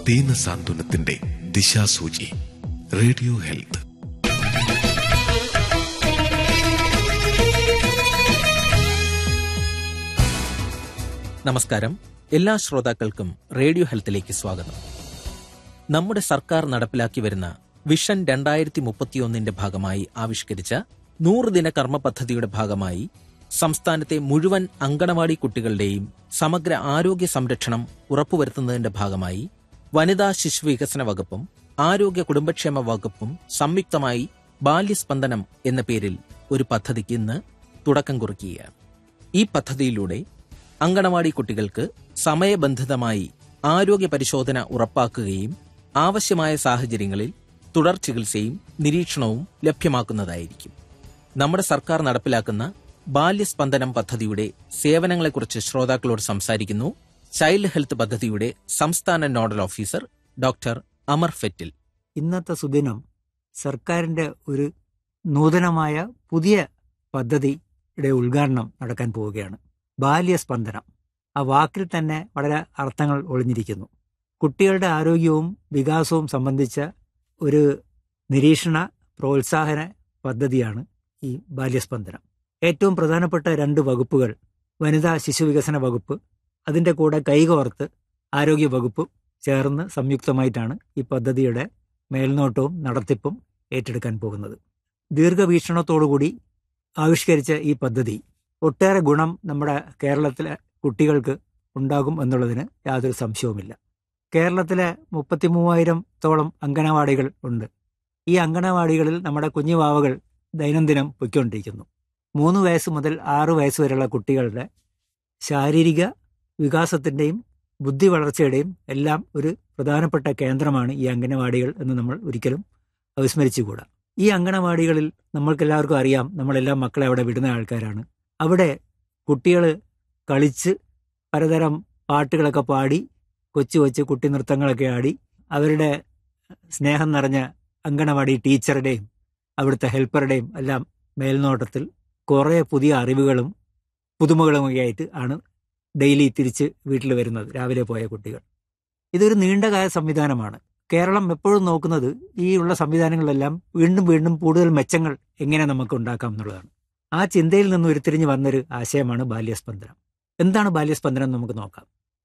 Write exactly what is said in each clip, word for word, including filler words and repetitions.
ദീനസാന്ത്വനത്തിന്റെ ദിശാസൂചി. Radio health. നമസ്കാരം. എല്ലാ ശ്രോതാക്കൾക്കും റേഡിയോ ഹെൽത്തിലേക്ക് സ്വാഗതം. നമ്മുടെ സർക്കാർ നടപ്പിലാക്കി വരുന്ന വിഷൻ രണ്ടായിരത്തി മുപ്പത്തിയൊന്നിന്റെ ഭാഗമായി ആവിഷ്കരിച്ച നൂറ് ദിന കർമ്മ പദ്ധതിയുടെ ഭാഗമായി സംസ്ഥാനത്തെ മുഴുവൻ അങ്കണവാടി കുട്ടികളുടെയും സമഗ്ര ആരോഗ്യ സംരക്ഷണം ഉറപ്പുവരുത്തുന്നതിന്റെ ഭാഗമായി വനിതാ ശിശു വികസന വകുപ്പും ആരോഗ്യ കുടുംബക്ഷേമ വകുപ്പും സംയുക്തമായി ബാല്യസ്പന്ദനം എന്ന പേരിൽ ഒരു പദ്ധതിക്ക് ഇന്ന് തുടക്കം കുറിക്കുകയാണ്. ഈ പദ്ധതിയിലൂടെ അങ്കണവാടി കുട്ടികൾക്ക് സമയബന്ധിതമായി ആരോഗ്യ പരിശോധന ഉറപ്പാക്കുകയും ആവശ്യമായ സാഹചര്യങ്ങളിൽ തുടർ ചികിത്സയും നിരീക്ഷണവും ലഭ്യമാക്കുന്നതായിരിക്കും. നമ്മുടെ സർക്കാർ നടപ്പിലാക്കുന്ന ബാല്യസ്പന്ദനം പദ്ധതിയുടെ സേവനങ്ങളെക്കുറിച്ച് ശ്രോതാക്കളോട് സംസാരിക്കുന്നു ചൈൽഡ് ഹെൽത്ത് പദ്ധതിയുടെ സംസ്ഥാന നോഡൽ ഓഫീസർ ഡോക്ടർ അമർ ഫെറ്റിൽ. ഇന്നത്തെ സുദിനം സർക്കാരിൻ്റെ ഒരു നൂതനമായ പുതിയ പദ്ധതിയുടെ ഉദ്ഘാടനം നടക്കാൻ പോവുകയാണ്. ബാല്യസ്പന്ദനം. ആ വാക്കിൽ തന്നെ വളരെ അർത്ഥങ്ങൾ ഒളിഞ്ഞിരിക്കുന്നു. കുട്ടികളുടെ ആരോഗ്യവും വികാസവും സംബന്ധിച്ച ഒരു നിരീക്ഷണ പ്രോത്സാഹന പദ്ധതിയാണ് ഈ ബാല്യസ്പന്ദനം. ഏറ്റവും പ്രധാനപ്പെട്ട രണ്ട് വകുപ്പുകൾ വനിതാ ശിശു വികസന വകുപ്പ്, അതിൻ്റെ കൂടെ കൈകോർത്ത് ആരോഗ്യ വകുപ്പ് ചേർന്ന് സംയുക്തമായിട്ടാണ് ഈ പദ്ധതിയുടെ മേൽനോട്ടവും നടത്തിപ്പും ഏറ്റെടുക്കാൻ പോകുന്നത്. ദീർഘവീക്ഷണത്തോടുകൂടി ആവിഷ്കരിച്ച ഈ പദ്ധതി ഒട്ടേറെ ഗുണം നമ്മുടെ കേരളത്തിലെ കുട്ടികൾക്ക് ഉണ്ടാകും എന്നുള്ളതിന് യാതൊരു സംശയവുമില്ല. കേരളത്തിലെ മുപ്പത്തി മൂവായിരത്തോളം അങ്കണവാടികൾ ഉണ്ട്. ഈ അങ്കണവാടികളിൽ നമ്മുടെ കുഞ്ഞുവാവകൾ ദൈനംദിനം പൊയ്ക്കൊണ്ടിരിക്കുന്നു. മൂന്ന് വയസ്സ് മുതൽ ആറു വയസ്സ് വരെയുള്ള കുട്ടികളുടെ ശാരീരിക വികാസത്തിൻ്റെയും ബുദ്ധി വളർച്ചയുടെയും എല്ലാം ഒരു പ്രധാനപ്പെട്ട കേന്ദ്രമാണ് ഈ അങ്കണവാടികൾ എന്ന് നമ്മൾ ഒരിക്കലും അവിസ്മരിച്ചുകൂടാ. ഈ അങ്കണവാടികളിൽ നമ്മൾക്കെല്ലാവർക്കും അറിയാം, നമ്മളെല്ലാം മക്കളെ അവിടെ വിടുന്ന ആൾക്കാരാണ്. അവിടെ കുട്ടികൾ കളിച്ച് പലതരം പാട്ടുകളൊക്കെ പാടി കൊച്ചു കൊച്ചു കുട്ടി നൃത്തങ്ങളൊക്കെ ആടി അവരുടെ സ്നേഹം നിറഞ്ഞ അങ്കണവാടി ടീച്ചറുടെയും അവിടുത്തെ ഹെൽപ്പറുടെയും എല്ലാം മേൽനോട്ടത്തിൽ കുറേ പുതിയ അറിവുകളും പുതുമകളുമൊക്കെ ആയിട്ട് ആണ് ഡെയിലി തിരിച്ച് വീട്ടിൽ വരുന്നത് രാവിലെ പോയ കുട്ടികൾ. ഇതൊരു നീണ്ടകാല സംവിധാനമാണ്. കേരളം എപ്പോഴും നോക്കുന്നത് ഈ ഉള്ള സംവിധാനങ്ങളെല്ലാം വീണ്ടും വീണ്ടും കൂടുതൽ മെച്ചങ്ങൾ എങ്ങനെ നമുക്ക് ഉണ്ടാക്കാം എന്നുള്ളതാണ്. ആ ചിന്തയിൽ നിന്ന് ഉരുത്തിരിഞ്ഞ് വന്നൊരു ആശയമാണ് ബാല്യസ്പന്ദനം. എന്താണ് ബാല്യസ്പന്ദനം നമുക്ക് നോക്കാം.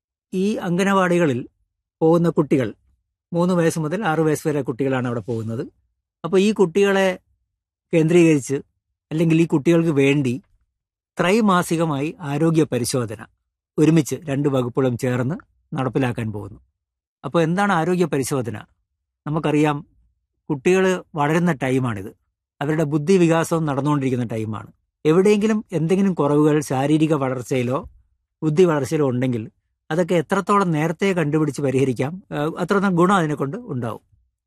ഈ അങ്കണവാടികളിൽ പോകുന്ന കുട്ടികൾ മൂന്ന് വയസ്സ് മുതൽ ആറു വയസ്സ് വരെ കുട്ടികളാണ് അവിടെ പോകുന്നത്. അപ്പോൾ ഈ കുട്ടികളെ കേന്ദ്രീകരിച്ച് അല്ലെങ്കിൽ ഈ കുട്ടികൾക്ക് വേണ്ടി ത്രൈമാസികമായി ആരോഗ്യ പരിശോധന ഒരുമിച്ച് രണ്ട് വകുപ്പുകളും ചേർന്ന് നടപ്പിലാക്കാൻ പോകുന്നു. അപ്പോൾ എന്താണ് ആരോഗ്യ പരിശോധന? നമുക്കറിയാം, കുട്ടികൾ വളരുന്ന ടൈമാണിത്. അവരുടെ ബുദ്ധി വികാസവും നടന്നുകൊണ്ടിരിക്കുന്ന ടൈമാണ്. എവിടെയെങ്കിലും എന്തെങ്കിലും കുറവുകൾ ശാരീരിക വളർച്ചയിലോ ബുദ്ധി വളർച്ചയിലോ ഉണ്ടെങ്കിൽ അതൊക്കെ എത്രത്തോളം നേരത്തെ കണ്ടുപിടിച്ച് പരിഹരിക്കാം, അത്രത്തോളം ഗുണം അതിനെക്കൊണ്ട് ഉണ്ടാവും.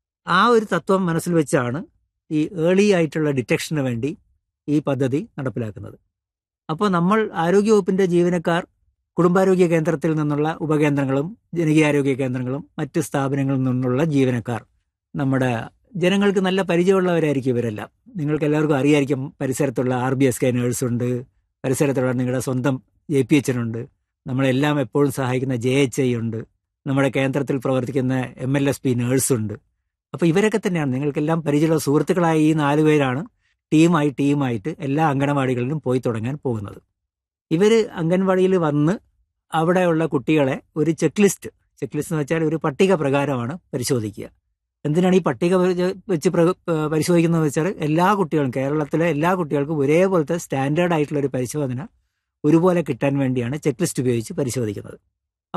ആ ഒരു തത്വം മനസ്സിൽ വെച്ചാണ് ഈ ഏർലി ആയിട്ടുള്ള ഡിറ്റക്ഷന് വേണ്ടി ഈ പദ്ധതി നടപ്പിലാക്കുന്നത്. അപ്പോൾ നമ്മൾ ആരോഗ്യവകുപ്പിൻ്റെ ജീവനക്കാർ കുടുംബാരോഗ്യ കേന്ദ്രത്തിൽ നിന്നുള്ള ഉപകേന്ദ്രങ്ങളും ജനകീയാരോഗ്യ കേന്ദ്രങ്ങളും മറ്റ് സ്ഥാപനങ്ങളിൽ നിന്നുള്ള ജീവനക്കാർ നമ്മുടെ ജനങ്ങൾക്ക് നല്ല പരിചയമുള്ളവരായിരിക്കും ഇവരെല്ലാം. നിങ്ങൾക്ക് എല്ലാവർക്കും അറിയായിരിക്കും, പരിസരത്തുള്ള ആർ ബി എസ് കെ നേഴ്സുണ്ട്, പരിസരത്തുള്ള നിങ്ങളുടെ സ്വന്തം ജെ പി എച്ചിനുണ്ട്, നമ്മളെല്ലാം എപ്പോഴും സഹായിക്കുന്ന ജെ എച്ച് ഐ ഉണ്ട്, നമ്മുടെ കേന്ദ്രത്തിൽ പ്രവർത്തിക്കുന്ന എം എൽ എസ് പി നേഴ്സുണ്ട്. അപ്പോൾ ഇവരൊക്കെ തന്നെയാണ് നിങ്ങൾക്കെല്ലാം പരിചയമുള്ള സുഹൃത്തുക്കളായ ഈ നാല് പേരാണ് ടീമായി ടീമായിട്ട് എല്ലാ അംഗനവാടികളിലും പോയി തുടങ്ങാൻ പോകുന്നത്. ഇവർ അംഗൻവാടിയിൽ വന്ന് അവിടെയുള്ള കുട്ടികളെ ഒരു ചെക്ക് ലിസ്റ്റ് ചെക്ക് ലിസ്റ്റ് എന്ന് വെച്ചാൽ ഒരു പട്ടിക പ്രകാരമാണ് പരിശോധിക്കുക. എന്തിനാണ് ഈ പട്ടിക വെച്ച് പരിശോധിക്കുന്നത് വെച്ചാൽ എല്ലാ കുട്ടികളും, കേരളത്തിലെ എല്ലാ കുട്ടികൾക്കും ഒരേപോലത്തെ സ്റ്റാൻഡേർഡ് ആയിട്ടുള്ള ഒരു പരിശോധന ഒരുപോലെ കിട്ടാൻ വേണ്ടിയാണ് ചെക്ക് ലിസ്റ്റ് ഉപയോഗിച്ച് പരിശോധിക്കുന്നത്.